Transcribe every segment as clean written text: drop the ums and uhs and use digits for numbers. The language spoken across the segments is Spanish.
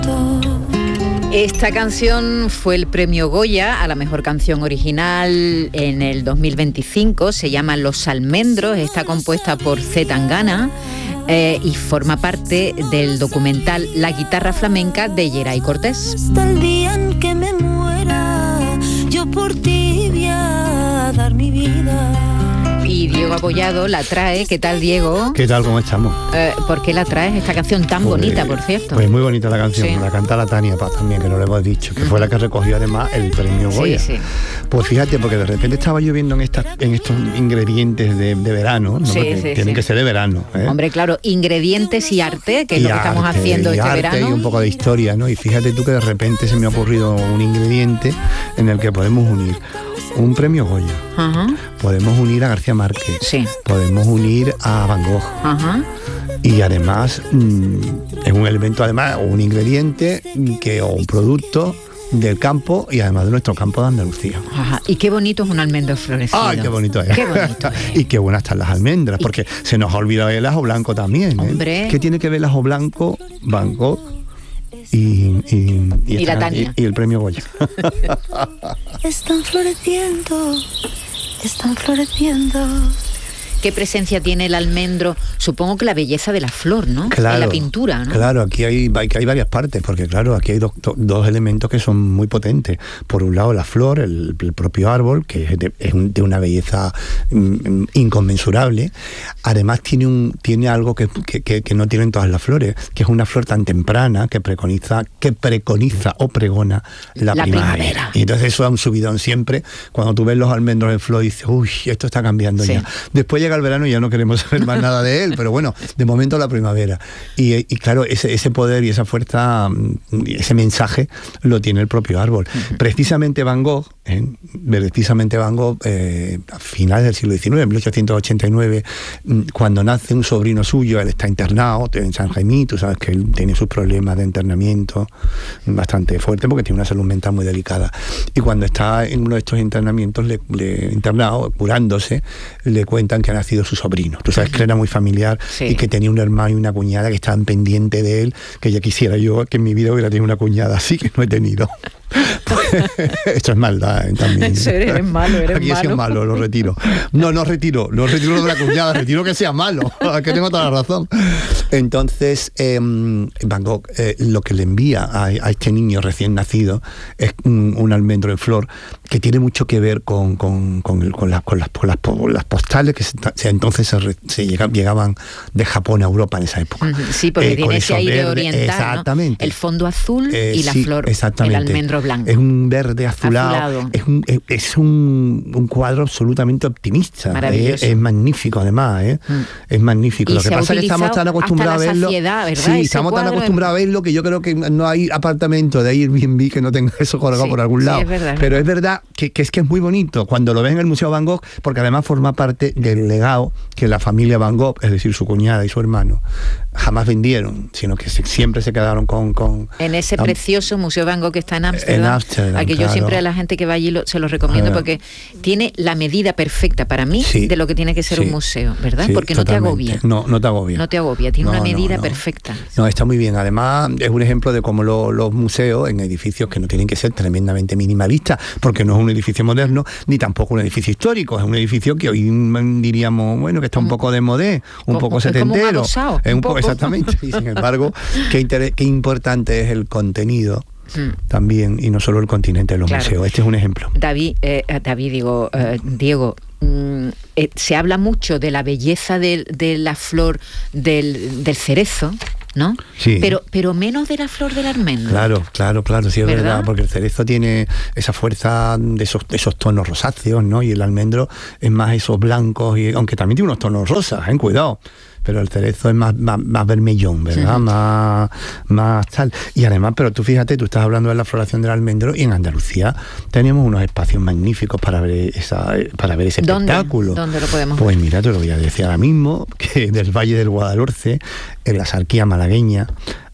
Esta canción fue el premio Goya a la mejor canción original en el 2025. Se llama Los Almendros, está compuesta por C. Tangana y forma parte del documental La guitarra flamenca de Geray Cortés. Hasta el día en que me muera, yo por ti voy a dar mi vida. Y Diego Abollado la trae. ¿Qué tal, Diego? ¿Qué tal? ¿Cómo estamos? ¿Por qué la traes? Esta canción tan bonita, por cierto. Pues muy bonita la canción, Sí. la canta la Tania Paz también, que no lo hemos dicho, que fue la que recogió además el premio Goya. Sí. Pues fíjate, porque de repente estaba lloviendo en estos ingredientes de verano, ¿no? Sí, Porque sí, tienen sí. que ser de verano, ¿eh? Hombre, claro, ingredientes y arte, que es Y lo que estamos arte, haciendo y este arte verano. y un poco de historia, ¿no? Y fíjate tú que de repente se me ha ocurrido un ingrediente en el que podemos unir un premio Goya, Ajá, podemos unir a García Márquez, sí. podemos unir a Van Gogh, Ajá. y además es un elemento, además, o un ingrediente o un producto del campo y además de nuestro campo de Andalucía. Ajá. Y qué bonito es un almendro florecido. ¡Ay, qué bonito es! Qué bonito es. Y qué buenas están las almendras, porque se nos ha olvidado el ajo blanco también, ¿eh? Hombre. ¿Qué tiene que ver el ajo blanco, Van Gogh y la Tania? y el premio Goya? Están floreciendo, están floreciendo. ¿Qué presencia tiene el almendro? Supongo que la belleza de la flor, ¿no? Claro, En la pintura, ¿no? Claro, aquí hay varias partes, porque claro, aquí hay dos elementos que son muy potentes. Por un lado, la flor, el propio árbol, que es de una belleza inconmensurable. Además, tiene algo que no tienen todas las flores, que es una flor tan temprana que preconiza o pregona la primavera. Y entonces eso da un subidón siempre. Cuando tú ves los almendros en flor, dices, uy, esto está cambiando Sí. ya. Después llega el verano y ya no queremos saber más nada de él, pero bueno, de momento la primavera. Y claro, ese poder y esa fuerza, ese mensaje lo tiene el propio árbol. Precisamente Van Gogh, a finales del siglo XIX, en 1889, cuando nace un sobrino suyo, él está internado en San Jaime, tú sabes que él tiene sus problemas de internamiento bastante fuertes porque tiene una salud mental muy delicada. Y cuando está en uno de estos internamientos, internado, curándose, le cuentan que ha nacido su sobrino. Tú sabes que él era muy familiar, Sí. y que tenía un hermano y una cuñada que estaban pendientes de él, que ya quisiera yo que en mi vida hubiera tenido una cuñada así, que no he tenido. Esto es maldad, también. Eres malo, Aquí he sido malo, lo retiro. No retiro lo de la cuñada, retiro que sea malo, que tengo toda la razón. Entonces, Van Gogh lo que le envía a este niño recién nacido es un almendro en flor que tiene mucho que ver con las postales que entonces llegaban de Japón a Europa en esa época. Sí, porque Con tiene ese eso aire verde, oriental, exactamente. ¿no? El fondo azul y la sí, flor, el exactamente. almendro blanco. Es un verde azulado. Azulado. Es un cuadro absolutamente optimista. Maravilloso. Es magnífico, además. Es magnífico. Y Lo que se ha pasa es que estamos tan acostumbrados a hasta la verlo. saciedad, ¿verdad? Sí, Ese estamos tan cuadro acostumbrados a verlo que yo creo que no hay apartamento de Airbnb que no tenga eso colgado Sí, por algún sí, lado. es verdad, Pero es verdad que es muy bonito cuando lo ves en el Museo Van Gogh, porque además forma parte del legado que la familia Van Gogh, es decir, su cuñada y su hermano, jamás vendieron, sino que siempre se quedaron con en ese precioso Museo Van Gogh que está en Ámsterdam, Ámsterdam, a que yo claro. siempre a la gente que va allí se lo recomiendo porque tiene la medida perfecta para mí Sí, de lo que tiene que ser sí, un museo, ¿verdad? sí, porque totalmente. no te agobia. No te agobia. No te agobia, tiene No, una medida no. perfecta. No, está muy bien. Además, es un ejemplo de cómo los museos en edificios que no tienen que ser tremendamente minimalistas, porque no es un edificio moderno, ni tampoco un edificio histórico, es un edificio que hoy diríamos, bueno, que está un poco de modé, un poco es como un setentero. adosado, Es un poco. exactamente. Y sin embargo, qué importante es el contenido también, y no solo el continente de los Claro. museos. Este es un ejemplo. Diego, se habla mucho de la belleza de la flor del cerezo, ¿no? Sí. Pero menos de la flor del almendro. Claro, sí es ¿Verdad? verdad, porque el cerezo tiene esa fuerza de esos tonos rosáceos, ¿no? Y el almendro es más esos blancos, aunque también tiene unos tonos rosas, cuidado. Pero el cerezo es más vermellón, ¿verdad? Más tal. Y además, pero tú fíjate, tú estás hablando de la floración del almendro, y en Andalucía tenemos unos espacios magníficos para ver ese espectáculo. ¿Dónde lo podemos Pues ver? mira, te lo voy a decir ahora mismo, que del Valle del Guadalhorce, en la Sarquía malagueña,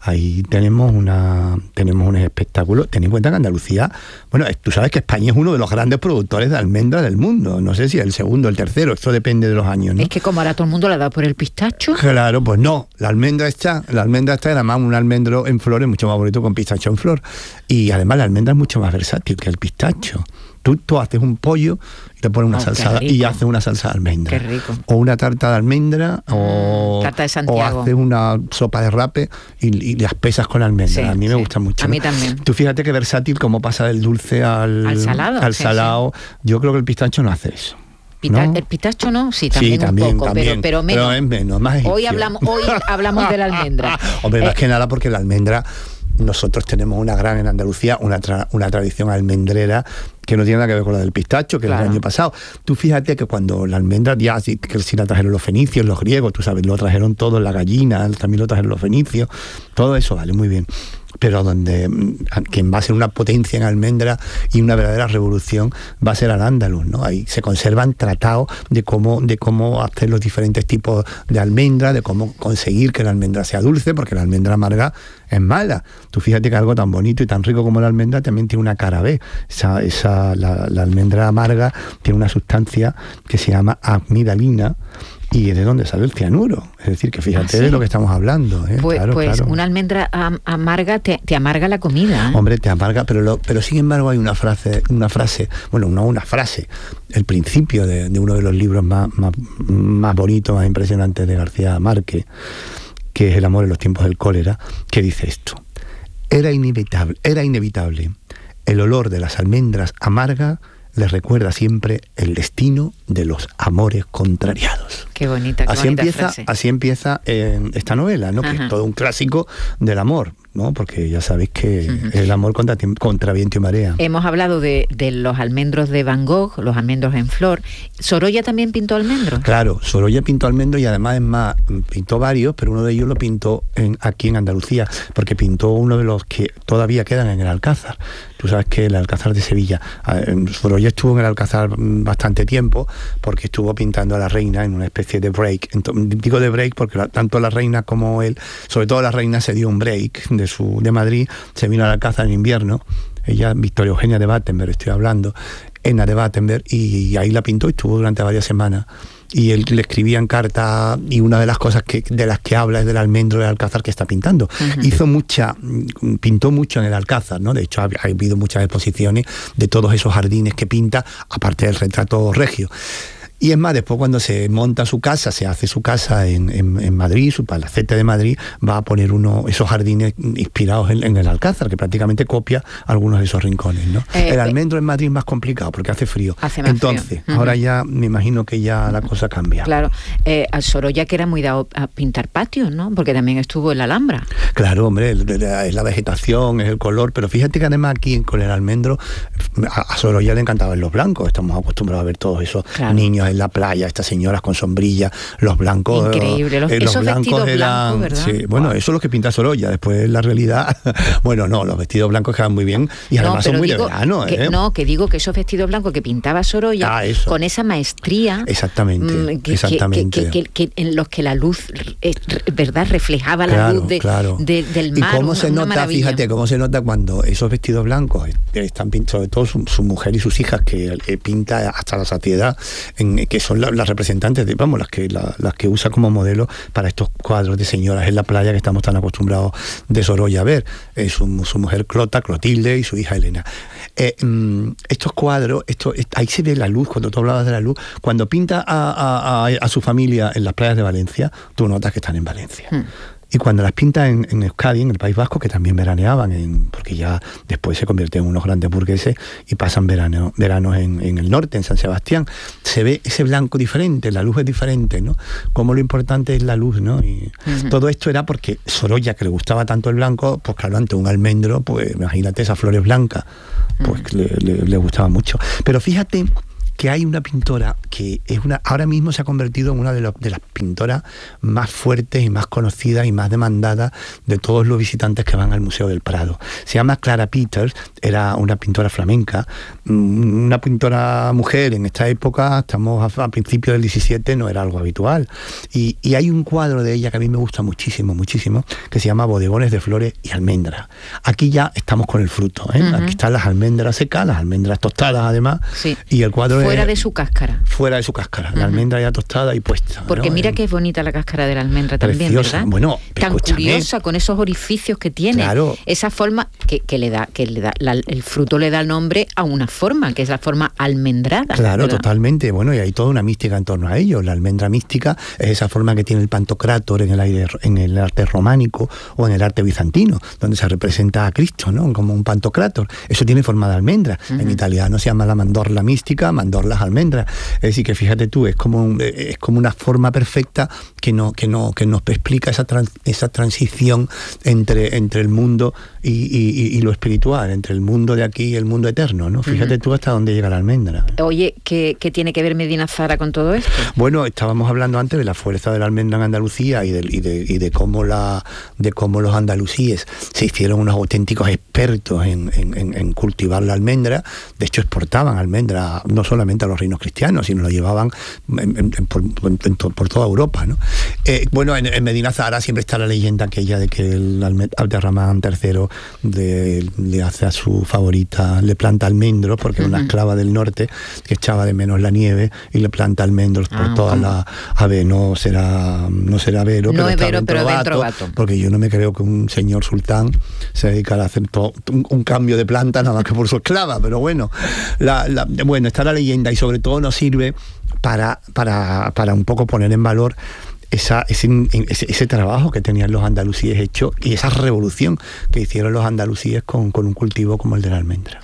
ahí tenemos un espectáculo. Ten en cuenta que Andalucía, bueno, tú sabes que España es uno de los grandes productores de almendra del mundo. No sé si el segundo, el tercero, esto depende de los años, ¿no? Es que como ahora todo el mundo le ha dado por el pistacho. Claro, pues no, la almendra está además un almendro en flor es mucho más bonito con pistacho en flor. Y además la almendra es mucho más versátil que el pistacho. Tú haces un pollo y te pones una salsa y haces una salsa de almendra. Qué rico. O una tarta de almendra tarta de Santiago. O haces una sopa de rape y las pesas con almendra. Sí, a mí me gusta mucho. A mí también. Tú fíjate que versátil como pasa del dulce al salado. Sí. Yo creo que el pistacho no hace eso. ¿No? El pistacho no, sí, también un poco, también, pero menos. Pero es menos, más egipcio. Hoy hablamos de la almendra. Hombre, más que nada porque la almendra, nosotros tenemos en Andalucía, una tradición almendrera que no tiene nada que ver con la del pistacho, que claro. El año pasado. Tú fíjate que cuando la almendra, ya si la trajeron los fenicios, los griegos, tú sabes, lo trajeron todo, la gallina, también lo trajeron los fenicios, todo eso vale muy bien. Pero quien va a ser una potencia en almendra y una verdadera revolución va a ser Al-Ándalus, ¿no? Ahí se conservan tratados de cómo hacer los diferentes tipos de almendra, de cómo conseguir que la almendra sea dulce, porque la almendra amarga es mala. Tú fíjate que algo tan bonito y tan rico como la almendra también tiene una cara B. La almendra amarga tiene una sustancia que se llama amidalina, y es de donde sale el cianuro. Es decir, que fíjate de lo que estamos hablando. Pues claro. Una almendra amarga te amarga la comida. Hombre, te amarga, pero sin embargo hay una frase, el principio de uno de los libros más bonitos, más impresionantes de García Márquez, que es El amor en los tiempos del cólera, que dice esto: era inevitable. El olor de las almendras amargas les recuerda siempre el destino de los amores contrariados. Qué bonita frase. Así empieza esta novela, ¿no? Que es todo un clásico del amor, ¿no? Porque ya sabéis que el amor contra viento y marea. Hemos hablado de los almendros de Van Gogh, los almendros en flor. ¿Sorolla también pintó almendros? Claro, Sorolla pintó almendros y además pintó varios, pero uno de ellos lo pintó aquí en Andalucía, porque pintó uno de los que todavía quedan en el Alcázar. Tú sabes que el Alcázar de Sevilla, Sorolla estuvo en el Alcázar bastante tiempo, porque estuvo pintando a la reina en una especie de break. Digo de break porque tanto la reina como él, sobre todo la reina, se dio un break de Madrid, se vino al Alcázar en invierno. Ella, Victoria Eugenia de Battenberg, estoy hablando, Ena de Battenberg, y ahí la pintó y estuvo durante varias semanas. Y él le escribía en carta, y una de las cosas de las que habla es del almendro del Alcázar que está pintando. Pintó mucho en el Alcázar, ¿no? De hecho, ha habido muchas exposiciones de todos esos jardines que pinta, aparte del retrato regio. Y es más, después cuando se monta su casa, se hace su casa en Madrid, su palacete de Madrid, va a poner esos jardines inspirados en el Alcázar, que prácticamente copia algunos de esos rincones, ¿no? El almendro en Madrid es más complicado porque hace frío. Entonces, ahora ya me imagino que ya la cosa cambia. Claro, a Sorolla, que era muy dado a pintar patios, ¿no? Porque también estuvo en la Alhambra. Claro, hombre, es la vegetación, es el color, pero fíjate que además aquí con el almendro, a Sorolla le encantaban los blancos. Estamos acostumbrados a ver todos esos niños en la playa, estas señoras con sombrilla, los blancos. Increíble, esos vestidos blancos, ¿verdad? Sí, bueno, eso es lo que pinta Sorolla. Después la realidad, bueno, no, los vestidos blancos quedan muy bien y además son muy de verano. Que digo que esos vestidos blancos que pintaba Sorolla, con esa maestría, exactamente, que en los que la luz, ¿verdad?, reflejaba la luz del mar. Y cómo se nota, fíjate, cómo se nota cuando esos vestidos blancos están pintados, sobre todo su mujer y sus hijas, que pinta hasta la saciedad, que son las representantes las que usa como modelo para estos cuadros de señoras en la playa que estamos tan acostumbrados de Sorolla a ver, su mujer Clotilde y su hija Elena. Estos cuadros, ahí se ve la luz. Cuando tú hablabas de la luz, cuando pinta a su familia en las playas de Valencia, tú notas que están en Valencia. Y cuando las pinta en Euskadi, en el País Vasco, que también veraneaban, porque ya después se convierten en unos grandes burgueses y pasan veranos en el norte, en San Sebastián, se ve ese blanco diferente, la luz es diferente, ¿no? Como lo importante es la luz, ¿no? Y todo esto era porque Sorolla, que le gustaba tanto el blanco, pues claro, ante un almendro, pues imagínate esas flores blancas, pues le gustaba mucho. Pero fíjate que hay una pintora que es ahora mismo se ha convertido en una de las pintoras más fuertes y más conocidas y más demandadas de todos los visitantes que van al Museo del Prado. Se llama Clara Peters, era una pintora flamenca, una pintora mujer en esta época, estamos a principios del 17, no era algo habitual. Y hay un cuadro de ella que a mí me gusta muchísimo, muchísimo, que se llama Bodegones de Flores y Almendras. Aquí ya estamos con el fruto, ¿eh? Aquí están las almendras secas, las almendras tostadas además, y el cuadro fuera de su cáscara. Fuera de su cáscara, la almendra ya tostada y puesta. Porque ¿no? mira que es bonita la cáscara de la almendra también, preciosa. ¿verdad? Bueno, tan curiosa, con esos orificios que tiene. Claro. Esa forma que le da el fruto le da nombre a una forma, que es la forma almendrada. Claro, ¿verdad? Totalmente. Bueno, y hay toda una mística en torno a ello. La almendra mística es esa forma que tiene el Pantocrátor en el arte románico o en el arte bizantino, donde se representa a Cristo, ¿no? Como un Pantocrátor. Eso tiene forma de almendra. En italiano se llama la mandorla mística, mandorlas almendras. Es decir, que fíjate tú, es como una forma perfecta que nos explica esa transición entre el mundo y lo espiritual, entre el mundo de aquí y el mundo eterno, ¿no? Fíjate tú hasta dónde llega la almendra. Oye, ¿qué tiene que ver Medina Zahara con todo esto? Bueno, estábamos hablando antes de la fuerza de la almendra en Andalucía y de cómo los andalusíes se hicieron unos auténticos expertos en cultivar la almendra. De hecho, exportaban almendra no solamente a los reinos cristianos, sino lo llevaban por toda Europa, ¿no? Bueno, en Medina Zahara siempre está la leyenda aquella de que el Abderramán III le hace a su favorita, le planta almendros, porque era una esclava del norte que echaba de menos la nieve y le planta almendros por toda la... A ver, no será Vero, no pero es está Vero, pero dentro Bato. Porque yo no me creo que un señor sultán se dedicara a hacer un cambio de planta nada más que por su esclava, pero bueno, bueno, está la leyenda y sobre todo nos sirve para un poco poner en valor ese trabajo que tenían los andalusíes hecho y esa revolución que hicieron los andalusíes con un cultivo como el de la almendra.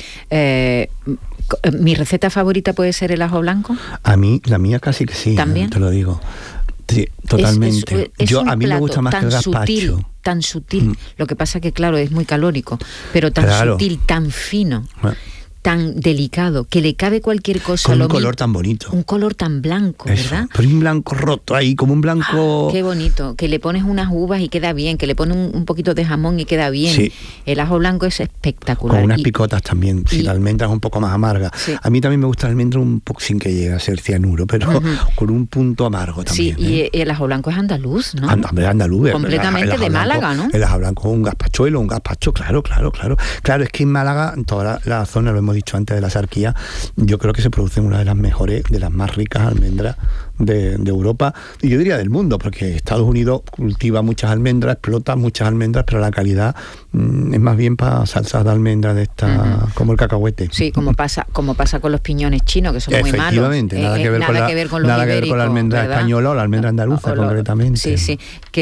¿Mi receta favorita puede ser el ajo blanco? A mí, la mía casi que sí. ¿También? Te lo digo. Sí, totalmente. A mí me gusta más que el gazpacho. Tan sutil. Lo que pasa que, claro, es muy calórico, pero tan sutil, tan fino. Tan delicado, que le cabe cualquier cosa. Con un color tan bonito. Un color tan blanco, eso, ¿verdad? Pero un blanco roto ahí, como un blanco... Qué bonito, que le pones unas uvas y queda bien, que le pones un poquito de jamón y queda bien. Sí. El ajo blanco es espectacular. Con unas picotas también, si la almendra es un poco más amarga. Sí. A mí también me gusta la almendra un poco sin que llegue a ser cianuro, pero con un punto amargo también. Sí, y el ajo blanco es andaluz, ¿no? Andaluz. Completamente de Málaga, ¿no? El ajo blanco es un gazpacho, claro. Claro, es que en Málaga, en toda la zona, lo hemos dicho antes de la sarquía, yo creo que se producen una de las mejores, de las más ricas almendras de Europa y yo diría del mundo, porque Estados Unidos cultiva muchas almendras, explota muchas almendras, pero la calidad es más bien para salsas de almendras de esta, como el cacahuete. Sí, como pasa con los piñones chinos, que son muy malos. Efectivamente, nada que ver con la almendra española o la almendra andaluza, concretamente. Sí,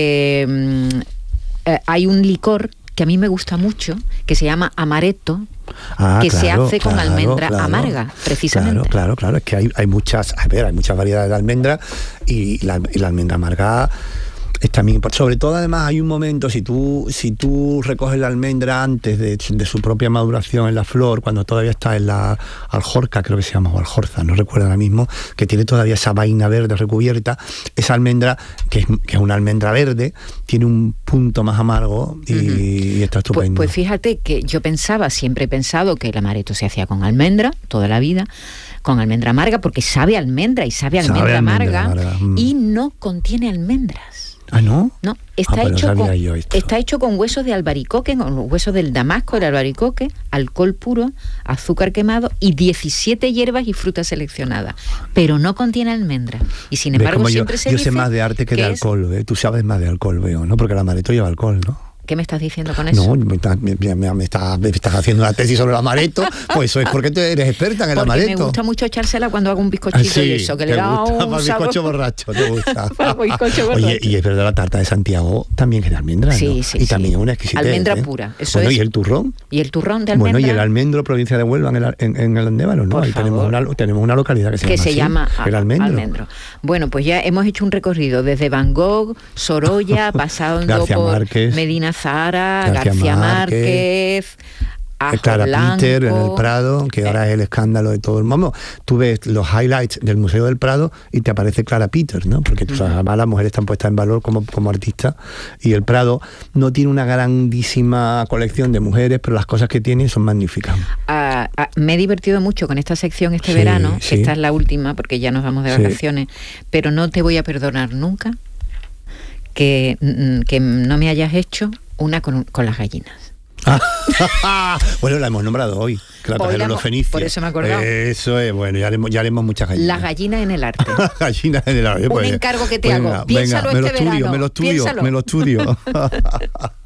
que hay un licor que a mí me gusta mucho, que se llama amaretto, que se hace con almendra amarga, precisamente. Claro, es que hay muchas variedades de almendra y la almendra amarga es también, sobre todo además hay un momento, si tú recoges la almendra antes de su propia maduración en la flor, cuando todavía está en la aljorca, creo que se llama, o aljorza, no recuerdo ahora mismo, que tiene todavía esa vaina verde recubierta, esa almendra, que es una almendra verde, tiene un punto más amargo y está estupendo. Pues fíjate que yo siempre he pensado que el amaretto se hacía con almendra, toda la vida, con almendra amarga, porque sabe almendra y sabe almendra amarga. Y no contiene almendras. ¿Ah, no? No, está hecho con huesos de albaricoque, con los huesos del damasco, el albaricoque, alcohol puro, azúcar quemado y 17 hierbas y frutas seleccionadas. Pero no contiene almendras. Y sin embargo siempre se dice... Yo sé más de arte que de alcohol, ¿eh? Tú sabes más de alcohol, veo, ¿no? Porque el amaretto lleva alcohol, ¿no? ¿Qué me estás diciendo con eso? No, me estás haciendo una tesis sobre el amaretto, pues eso es porque tú eres experta en el amaretto. Porque me gusta mucho echársela cuando hago un bizcochito y eso, que le da un sabor. Bizcocho borracho, te gusta. Bizcocho borracho. Oye, y es verdad, la tarta de Santiago también es de almendras, ¿no? Sí. Y también es una exquisitez. Almendra pura, eso bueno, es. ¿y el turrón? ¿Y el turrón de almendra? Bueno, y el almendro, provincia de Huelva, en el Andévalo, ¿no? Ahí tenemos una localidad que se llama el almendro. Bueno, pues ya hemos hecho un recorrido desde Van Gogh, Sorolla, pasando por Medina Zahara, García Márquez, Clara blanco, Peter en el Prado, que ahora es el escándalo de todo el mundo. Tú ves los highlights del Museo del Prado y te aparece Clara Peter, ¿no? Porque además las mujeres están puestas en valor como artistas, y el Prado no tiene una grandísima colección de mujeres, pero las cosas que tiene son magníficas. Me he divertido mucho con esta sección este verano, que esta es la última porque ya nos vamos de vacaciones, pero no te voy a perdonar nunca que no me hayas hecho una con las gallinas. Bueno, la hemos nombrado hoy, que la trajeron los fenicios. Por eso me he acordado. Eso es, bueno, ya haremos muchas gallinas. Las gallinas en el arte. Gallinas en el arte. Un encargo que te hago. Piénsalo me este verano. lo estudio.